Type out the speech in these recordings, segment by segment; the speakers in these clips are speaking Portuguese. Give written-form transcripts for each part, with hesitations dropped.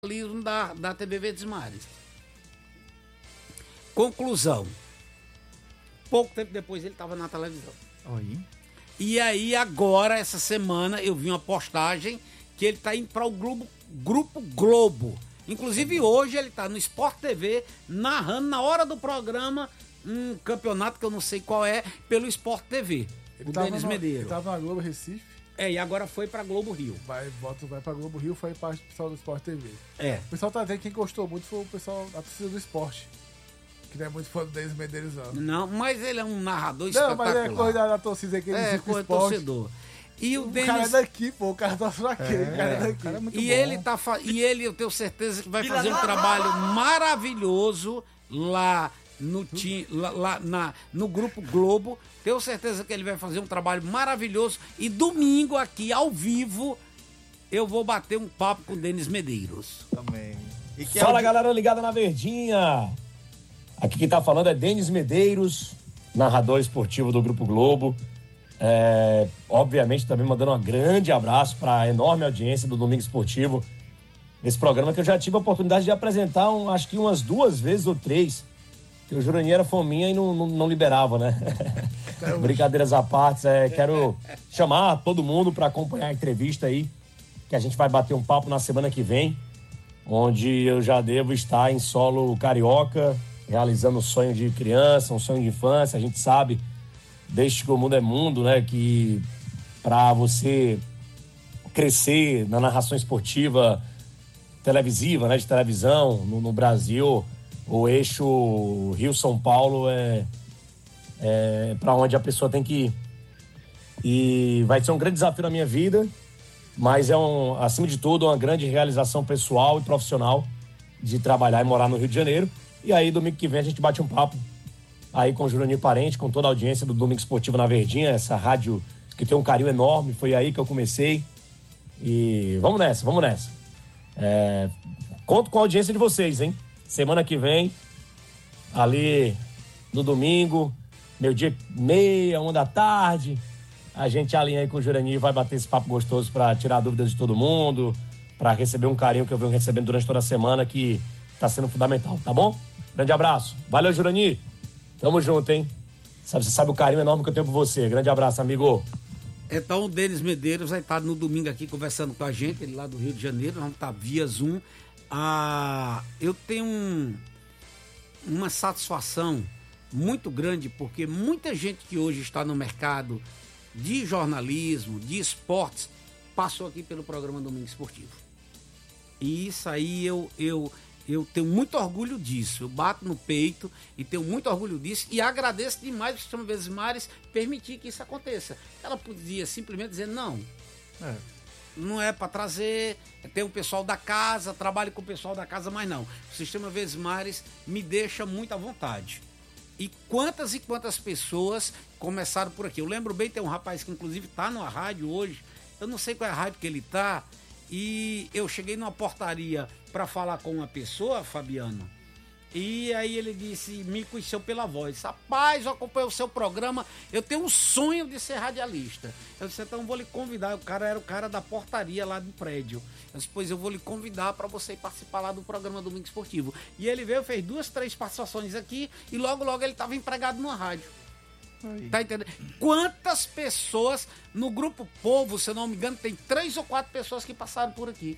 da TV Verdes Mares. Conclusão. Pouco tempo depois ele estava na televisão. Oi. E aí agora, essa semana, eu vi uma postagem que ele está indo para o Grupo Globo. Inclusive hoje ele está no Sport TV, narrando na hora do programa um campeonato que eu não sei qual é, pelo Sport TV. Ele o Denis Medeiros. Ele estava na Globo Recife. E agora foi pra Globo Rio. Vai pra Globo Rio, foi para o pessoal do Sport TV. O pessoal tá dizendo que quem gostou muito foi o pessoal da torcida do esporte. Que não é muito fã do Denis Medeiros, não. Não, mas ele é um narrador espetacular. Não, mas é coisa da torcida que ele diz coisa torcedor. E o Denis... cara é daqui, pô. O cara tá pra quê? O cara é daqui. O cara é muito bom. Ele, eu tenho certeza que vai fazer um trabalho maravilhoso lá no Grupo Globo. Tenho certeza que ele vai fazer um trabalho maravilhoso. E domingo aqui, ao vivo, eu vou bater um papo com o Denis Medeiros. Também. Fala, galera ligada na Verdinha. Aqui quem tá falando é Denis Medeiros, narrador esportivo do Grupo Globo. Obviamente também mandando um grande abraço para a enorme audiência do Domingo Esportivo. Esse programa que eu já tive a oportunidade de apresentar, acho que umas 2 vezes ou 3. Que o Jurandir era fominha e não liberava, né? Brincadeiras à parte, quero chamar todo mundo para acompanhar a entrevista aí, que a gente vai bater um papo na semana que vem, onde eu já devo estar em solo carioca, realizando um sonho de criança, um sonho de infância. A gente sabe, desde que o mundo é mundo, né, que para você crescer na narração esportiva televisiva, né, de televisão, no Brasil, o eixo Rio-São Paulo é para onde a pessoa tem que ir. E vai ser um grande desafio na minha vida, mas acima de tudo, uma grande realização pessoal e profissional de trabalhar e morar no Rio de Janeiro. E aí, domingo que vem, a gente bate um papo aí com o Jurandir Parente, com toda a audiência do Domingo Esportivo na Verdinha, essa rádio que tem um carinho enorme, foi aí que eu comecei. E vamos nessa. Conto com a audiência de vocês, hein? Semana que vem, ali no domingo, 12:30, 13h, a gente alinha aí com o Jurandir e vai bater esse papo gostoso para tirar dúvidas de todo mundo, para receber um carinho que eu venho recebendo durante toda a semana, que tá sendo fundamental, tá bom? Grande abraço. Valeu, Jurandir. Tamo junto, hein? Você sabe o carinho enorme que eu tenho por você. Grande abraço, amigo. Então, o Denis Medeiros vai estar no domingo aqui conversando com a gente, ele lá do Rio de Janeiro. Vamos estar via Zoom. Eu tenho uma satisfação muito grande, porque muita gente que hoje está no mercado de jornalismo, de esportes, passou aqui pelo programa Domingo Esportivo. E isso aí eu tenho muito orgulho disso. Eu bato no peito e tenho muito orgulho disso e agradeço demais o Sistema Verdes Mares permitir que isso aconteça. Ela podia simplesmente dizer não. Não é para trazer, tem o pessoal da casa, trabalho com o pessoal da casa, mas não. O Sistema Verdes Mares me deixa muito à vontade. E quantas pessoas começaram por aqui. Eu lembro bem, tem um rapaz que inclusive está na rádio hoje, eu não sei qual é a rádio que ele está, e eu cheguei numa portaria para falar com uma pessoa, Fabiano, e aí ele me conheceu pela voz. Rapaz, eu acompanho o seu programa, eu tenho um sonho de ser radialista. Eu disse, então eu vou lhe convidar. O cara era o cara da portaria lá do prédio. Eu disse, pois eu vou lhe convidar para você participar lá do programa Domingo Esportivo. E ele veio, fez 2, 3 participações aqui e logo ele estava empregado numa rádio. Aí. Tá entendendo? Quantas pessoas no Grupo Povo, se eu não me engano, tem 3 ou 4 pessoas que passaram por aqui.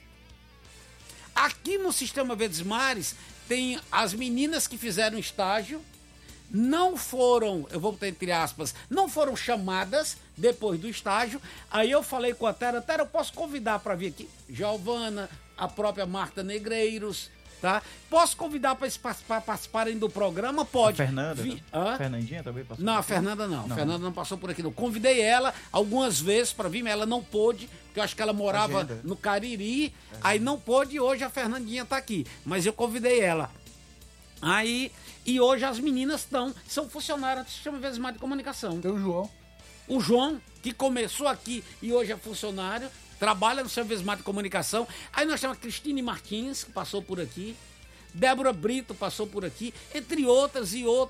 Aqui no Sistema Verdes Mares tem as meninas que fizeram estágio, não foram, eu vou botar entre aspas, não foram chamadas depois do estágio. Aí eu falei com a Tera, eu posso convidar para vir aqui? Giovana, a própria Marta Negreiros, tá? Posso convidar para participarem do programa? Pode. A Fernanda? A Fernandinha também passou? Não, a Fernanda não. A Fernanda não passou por aqui, não. Convidei ela algumas vezes para vir, mas ela não pôde, porque eu acho que ela morava no Cariri, aí não pôde, e hoje a Fernandinha tá aqui. Mas eu convidei ela. Aí, e hoje as meninas são funcionárias do Sistema Verdes Mares de Comunicação. Tem o João. O João, que começou aqui e hoje é funcionário, trabalha no Sistema Verdes Mares de Comunicação. Aí nós temos a Cristine Martins, que passou por aqui. Débora Brito passou por aqui, entre outras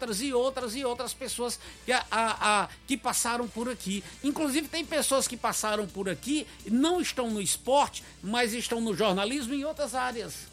pessoas que passaram por aqui. Inclusive tem pessoas que passaram por aqui, não estão no esporte, mas estão no jornalismo e em outras áreas.